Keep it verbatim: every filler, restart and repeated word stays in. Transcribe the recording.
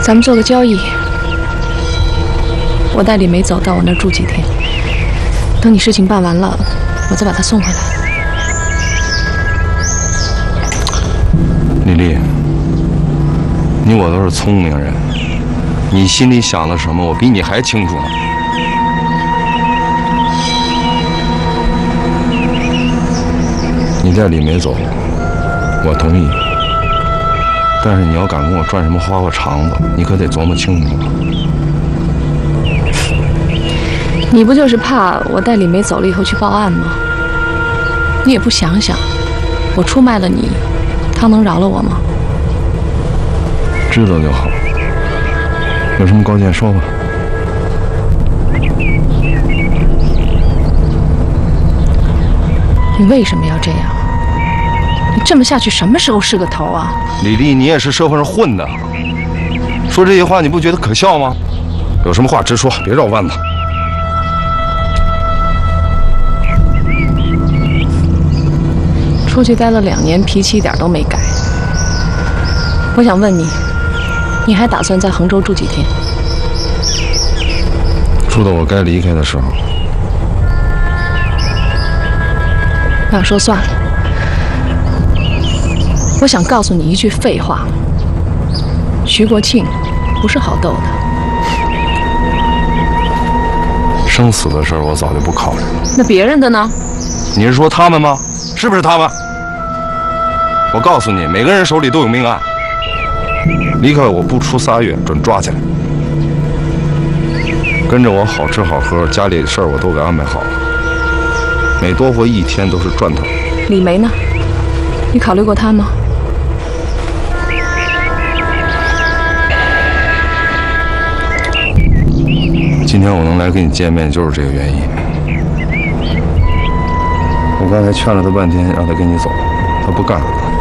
咱们做个交易，我带李梅走到我那儿住几天，等你事情办完了，我再把她送回来。 丽丽，你我都是聪明人，你心里想的什么，我比你还清楚呢。你带李梅走，我同意。但是你要敢跟我转什么花花肠子，你可得琢磨清楚了。 你不就是怕我带李梅走了以后去报案吗？你也不想想，我出卖了你，他能饶了我吗？ 知道就好。有什么高见说吧。 你为什么要这样？你这么下去，什么时候是个头啊？ 李丽，你也是社会上混的，说这些话你不觉得可笑吗？有什么话直说，别绕弯子。 出去待了两年，脾气一点都没改。我想问你，你还打算在衡州住几天？ 住到我该离开的时候。 那说算了。我想告诉你一句废话：徐国庆不是好斗的。 生死的事儿我早就不考虑了。 那别人的呢？ 你是说他们吗？是不是他们？我告诉你，每个人手里都有命案。离开我不出仨月，准抓起来。跟着我好吃好喝，家里的事儿我都给安排好了。每多活一天都是赚头。 李梅呢？你考虑过她吗？ 今天我能来跟你见面，就是这个原因。我刚才劝了他半天，让他跟你走，他不干。